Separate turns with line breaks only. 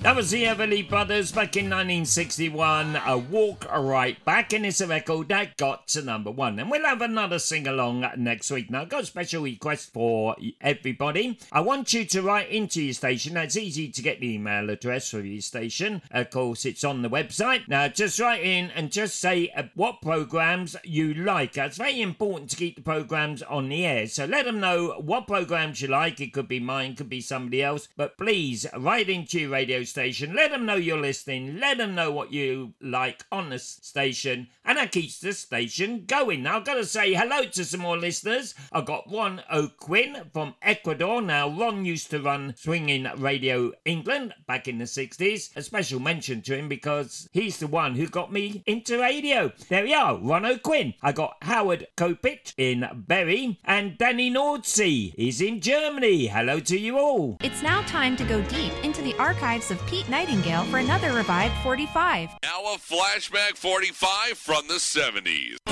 That was the Everly Brothers back in 1961. A Walk Right Back, and it's a record that got to number 1. And we'll have another sing-along next week. Now, I've got a special request for everybody. I want you to write into your station. Now, it's easy to get the email address for your station. Of course, it's on the website. Now, just write in and just say what programs you like. It's very important to keep the programs on the air. So let them know what programs you like. It could be mine, could be somebody else. But please, write into your radio station. Let them know you're listening. Let them know what you like on the station. And that keeps the station going. Now, I've got to say hello to some more listeners. I've got Ron O'Quinn from Ecuador. Now, Ron used to run Swinging Radio England back in the 60s. A special mention to him because he's the one who got me into radio. There we are, Ron O'Quinn. I got Howard Kopich in Bury, and Danny Nordsee is in Germany. Hello to you all.
It's now time to go deep into the archives of Pete Nightingale for another Revived 45.
Now a flashback 45 from the 70s.